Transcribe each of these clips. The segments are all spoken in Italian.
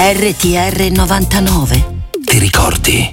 RTR 99. Ti ricordi?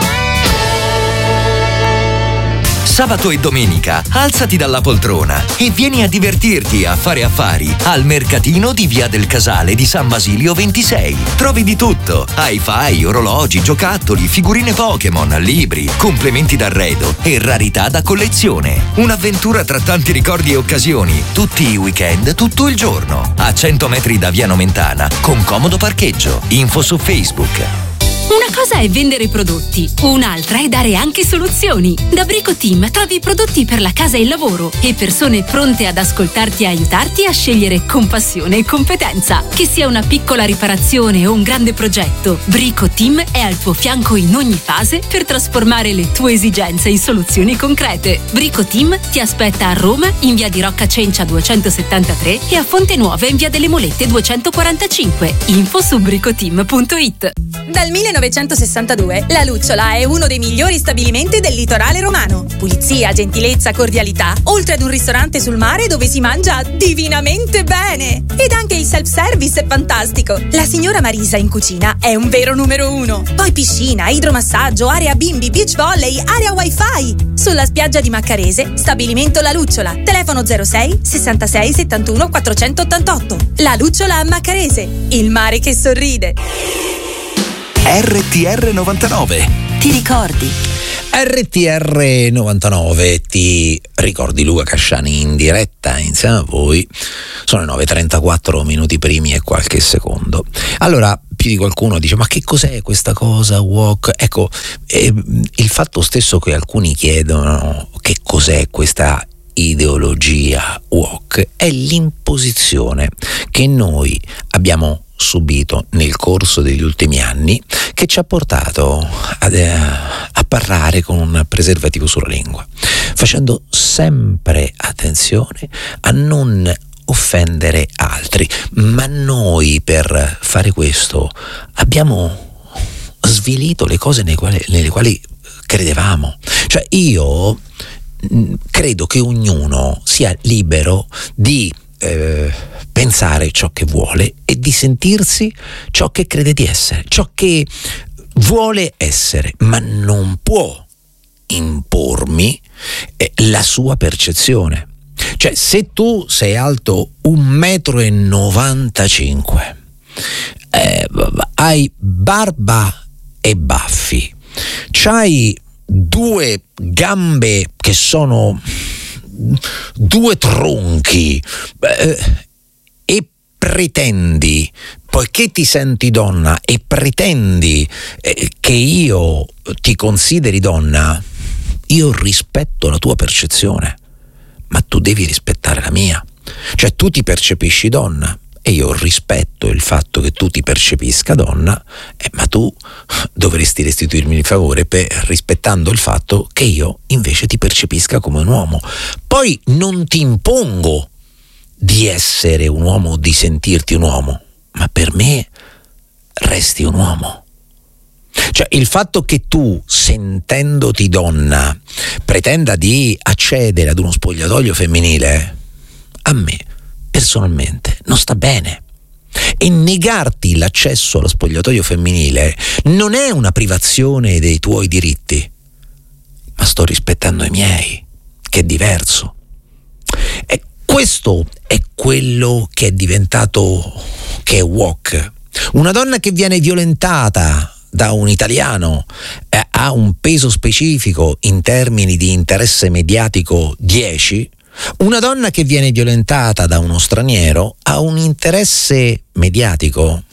Sabato e domenica alzati dalla poltrona e vieni a divertirti a fare affari al mercatino di Via del Casale di San Basilio 26. Trovi di tutto: hi-fi, orologi, giocattoli, figurine Pokémon, libri, complementi d'arredo e rarità da collezione. Un'avventura tra tanti ricordi e occasioni, tutti i weekend, tutto il giorno. A 100 metri da Via Nomentana, con comodo parcheggio. Info su Facebook. Una cosa è vendere prodotti, un'altra è dare anche soluzioni. Da Brico Team trovi prodotti per la casa e il lavoro e persone pronte ad ascoltarti e aiutarti a scegliere con passione e competenza. Che sia una piccola riparazione o un grande progetto, Brico Team è al tuo fianco in ogni fase per trasformare le tue esigenze in soluzioni concrete. Brico Team ti aspetta a Roma in via di Rocca Cencia 273 e a Fonte Nuova in via delle Molette 245. Info su bricoteam.it. Dal 1962 La Lucciola è uno dei migliori stabilimenti del litorale romano. Pulizia, gentilezza, cordialità, oltre ad un ristorante sul mare dove si mangia divinamente bene. Ed anche il self-service è fantastico. La signora Marisa in cucina è un vero numero uno. Poi piscina, idromassaggio, area bimbi, beach volley, area wifi. Sulla spiaggia di Maccarese, stabilimento La Lucciola. Telefono 06 66 71 488. La Lucciola a Maccarese, il mare che sorride. RTR 99. Ti ricordi? RTR 99, ti ricordi? Luca Casciani in diretta insieme a voi. Sono le 9:34 minuti primi e qualche secondo. Allora, più di qualcuno dice: ma che cos'è questa cosa walk? Ecco, il fatto stesso che alcuni chiedono che cos'è questa ideologia walk è l'imposizione che noi abbiamo subito nel corso degli ultimi anni, che ci ha portato a parlare con un preservativo sulla lingua, facendo sempre attenzione a non offendere altri. Ma noi, per fare questo, abbiamo svilito le cose nelle quali credevamo. Cioè, io credo che ognuno sia libero di pensare ciò che vuole e di sentirsi ciò che crede di essere, ciò che vuole essere, ma non può impormi la sua percezione. Cioè, se tu sei alto 1,95 m, hai barba e baffi, c'hai due gambe che sono due tronchi, e pretendi, poiché ti senti donna e pretendi che io ti consideri donna, io rispetto la tua percezione, ma tu devi rispettare la mia. Cioè, tu ti percepisci donna e io rispetto il fatto che tu ti percepisca donna, ma tu dovresti restituirmi il favore rispettando il fatto che io invece ti percepisca come un uomo. Poi non ti impongo di essere un uomo o di sentirti un uomo, ma per me resti un uomo. Cioè, il fatto che tu, sentendoti donna, pretenda di accedere ad uno spogliatoio femminile, a me personalmente non sta bene. E negarti l'accesso allo spogliatoio femminile non è una privazione dei tuoi diritti, ma sto rispettando i miei, che è diverso. E questo è quello che è diventato, che è walk. Una donna che viene violentata da un italiano ha un peso specifico in termini di interesse mediatico 10. Una donna che viene violentata da uno straniero ha un interesse mediatico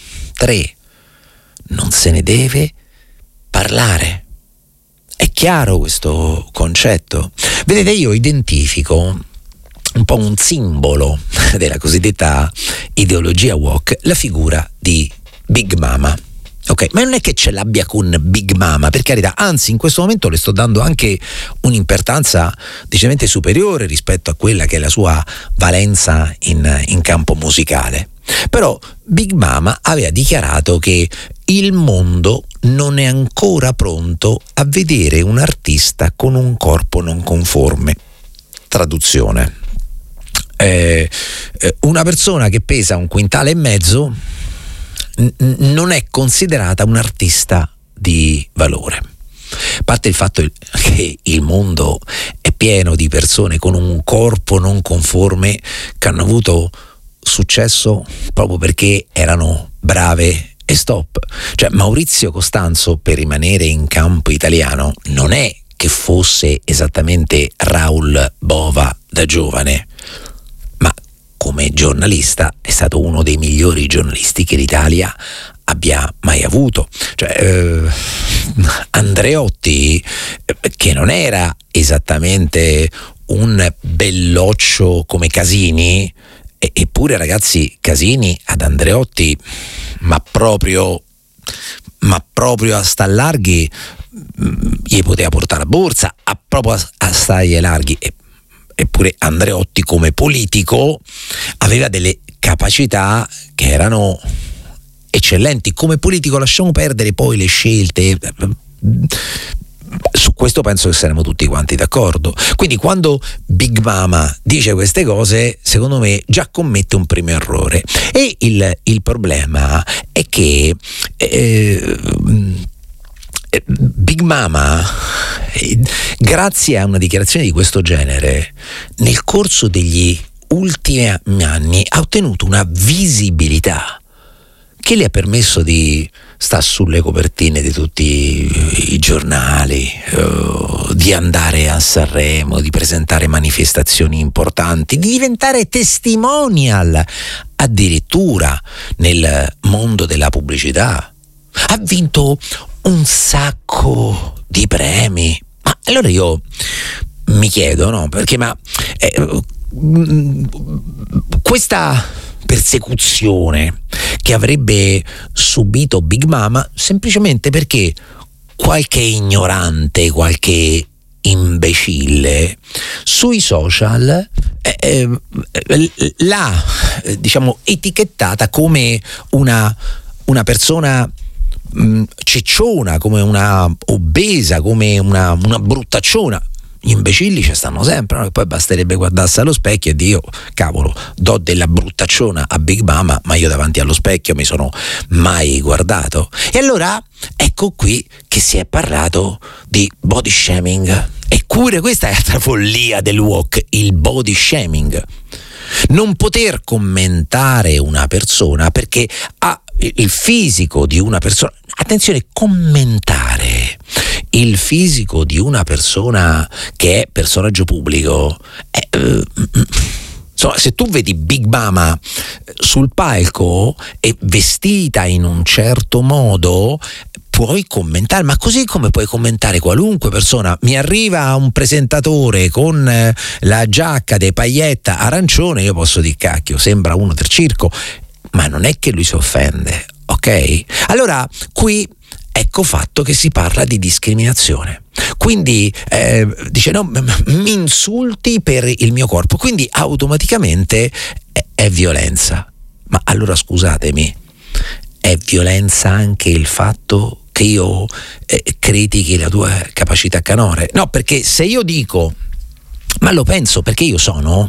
3. Non se ne deve parlare. È chiaro questo concetto? Vedete, io identifico un po' un simbolo della cosiddetta ideologia woke, la figura di Big Mama. Ok, ma non è che ce l'abbia con Big Mama, per carità, anzi in questo momento le sto dando anche un'importanza decisamente superiore rispetto a quella che è la sua valenza in campo musicale. Però Big Mama aveva dichiarato che il mondo non è ancora pronto a vedere un artista con un corpo non conforme. Traduzione: una persona che pesa 1,5 quintali non è considerata un artista di valore. A parte il fatto che il mondo è pieno di persone con un corpo non conforme che hanno avuto successo proprio perché erano brave e stop. Cioè Maurizio Costanzo, per rimanere in campo italiano, non è che fosse esattamente Raoul Bova da giovane, ma come giornalista è stato uno dei migliori giornalisti che l'Italia abbia mai avuto. Cioè Andreotti, che non era esattamente un belloccio come Casini, eppure ragazzi, Casini ad Andreotti ma proprio a sta larghi gli poteva portare la borsa, proprio a stagli larghi. Eppure Andreotti come politico aveva delle capacità che erano eccellenti. Come politico lasciamo perdere poi le scelte, su questo penso che saremo tutti quanti d'accordo. Quindi quando Big Mama dice queste cose, secondo me già commette un primo errore, e il problema è che Big Mama, grazie a una dichiarazione di questo genere, nel corso degli ultimi anni ha ottenuto una visibilità che le ha permesso di stare sulle copertine di tutti i giornali, di andare a Sanremo, di presentare manifestazioni importanti, di diventare testimonial addirittura nel mondo della pubblicità. Ha vinto un sacco di premi. Ma allora io mi chiedo, no? Perché questa persecuzione che avrebbe subito Big Mama semplicemente perché qualche ignorante, qualche imbecille sui social l'ha, diciamo, etichettata come una persona cicciona, come una obesa, come una bruttacciona. Gli imbecilli ci stanno sempre, no? E poi basterebbe guardarsi allo specchio e dire: cavolo, do della bruttacciona a Big Mama, ma io davanti allo specchio mi sono mai guardato. E allora ecco qui che si è parlato di body shaming. Eppure questa è l'altra follia del woke, il body shaming. Non poter commentare una persona perché ha il fisico di una persona. Attenzione, commentare il fisico di una persona che è personaggio pubblico. Insomma, se tu vedi Big Mama sul palco e vestita in un certo modo, puoi commentare, ma così come puoi commentare qualunque persona. Mi arriva un presentatore con la giacca dei paglietta arancione, io posso dire: cacchio, sembra uno del circo, ma non è che lui si offende, ok? Allora qui ecco fatto che si parla di discriminazione. Quindi dice: no, mi insulti per il mio corpo, quindi automaticamente è violenza. Ma allora scusatemi, è violenza anche il fatto che io critichi la tua capacità canore? No, perché se io dico, ma lo penso perché io sono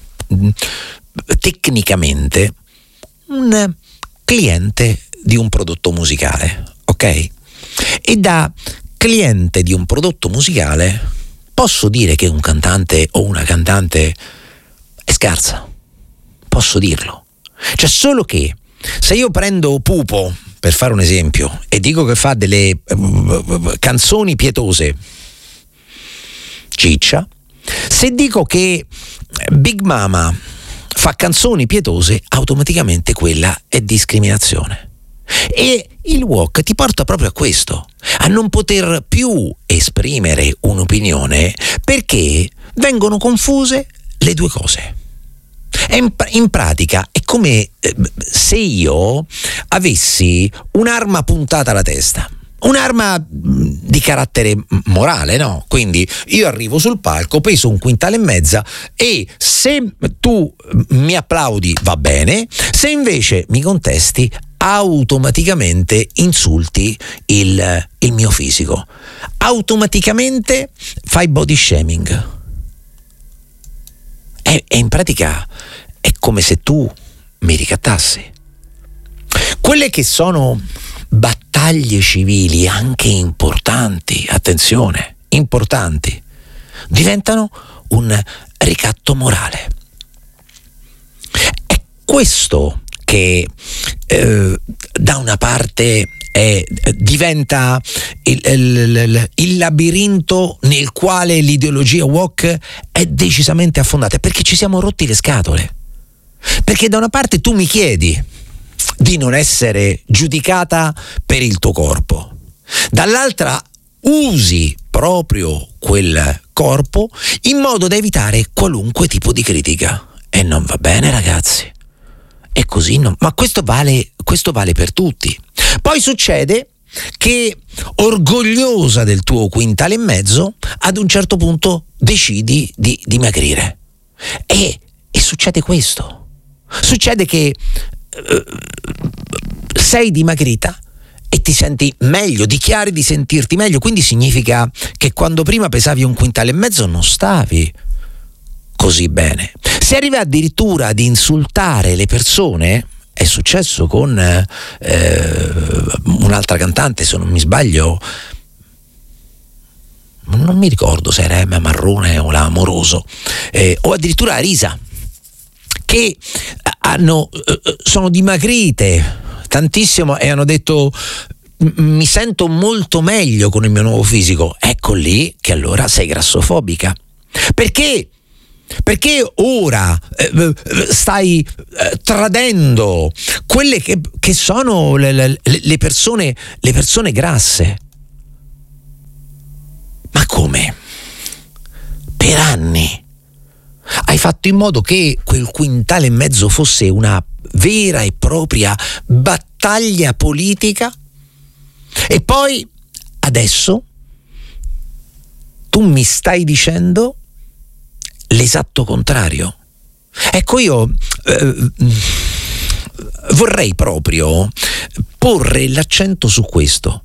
tecnicamente un cliente di un prodotto musicale, ok? E da cliente di un prodotto musicale posso dire che un cantante o una cantante è scarsa, posso dirlo. Cioè, solo che se io prendo Pupo, per fare un esempio, e dico che fa delle canzoni pietose, ciccia. Se dico che Big Mama fa canzoni pietose, automaticamente quella è discriminazione. E il woke ti porta proprio a questo, a non poter più esprimere un'opinione perché vengono confuse le due cose. In pratica è come se io avessi un'arma puntata alla testa, un'arma di carattere morale, no? Quindi io arrivo sul palco, peso 1,5 quintali e se tu mi applaudi va bene, se invece mi contesti automaticamente insulti il mio fisico, automaticamente fai body shaming. E in pratica è come se tu mi ricattassi. quelle che sono battaglie civili anche importanti, attenzione, importanti, diventano un ricatto morale. È questo che da una parte diventa il labirinto nel quale l'ideologia woke è decisamente affondata, perché ci siamo rotti le scatole. Perché da una parte tu mi chiedi di non essere giudicata per il tuo corpo, dall'altra usi proprio quel corpo in modo da evitare qualunque tipo di critica, e non va bene, ragazzi. E così no, ma questo vale per tutti. Poi succede che, orgogliosa del tuo 1,5 quintali, ad un certo punto decidi di dimagrire. E succede questo. Succede che sei dimagrita e ti senti meglio, dichiari di sentirti meglio, quindi significa che quando prima pesavi 1,5 quintali non stavi così bene. Si arriva addirittura ad insultare le persone. È successo con un'altra cantante, se non mi sbaglio, non mi ricordo se era Emma Marrone o la Amoroso, o addirittura Arisa, che sono dimagrite tantissimo e hanno detto: mi sento molto meglio con il mio nuovo fisico. Ecco lì che allora sei grassofobica. Perché ora stai tradendo quelle che sono le persone grasse. Ma come? Per anni hai fatto in modo che quel 1,5 quintali fosse una vera e propria battaglia politica, e poi adesso tu mi stai dicendo l'esatto contrario. Ecco, io vorrei proprio porre l'accento su questo.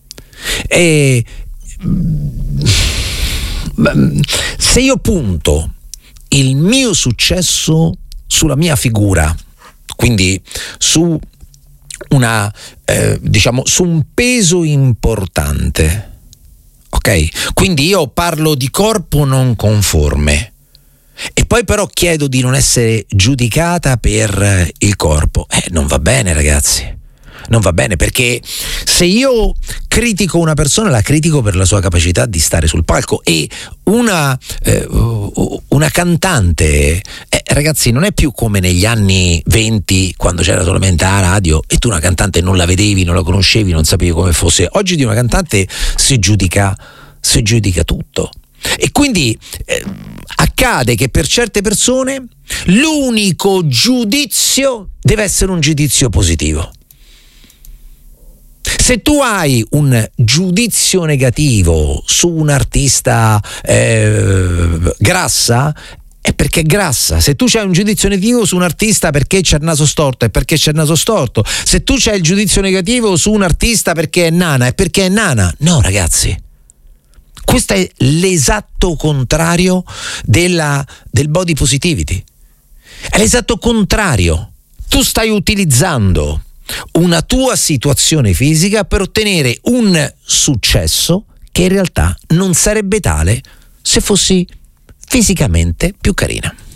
Se io punto il mio successo sulla mia figura, quindi su su un peso importante, ok? Quindi io parlo di corpo non conforme e poi però chiedo di non essere giudicata per il corpo. Non va bene, ragazzi. Non va bene, perché se io critico una persona, la critico per la sua capacità di stare sul palco, e una cantante, ragazzi, non è più come negli anni 20, quando c'era solamente la radio e tu una cantante non la vedevi, non la conoscevi, non sapevi come fosse. Oggi di una cantante si giudica tutto. E quindi accade che per certe persone l'unico giudizio deve essere un giudizio positivo. Se tu hai un giudizio negativo su un'artista grassa, è perché è grassa. Se tu c'hai un giudizio negativo su un artista perché c'è il naso storto, è perché c'è il naso storto. Se tu c'hai il giudizio negativo su un artista perché è nana, è perché è nana. No, ragazzi, questo è l'esatto contrario del body positivity. È l'esatto contrario. Tu stai utilizzando una tua situazione fisica per ottenere un successo che in realtà non sarebbe tale se fossi fisicamente più carina.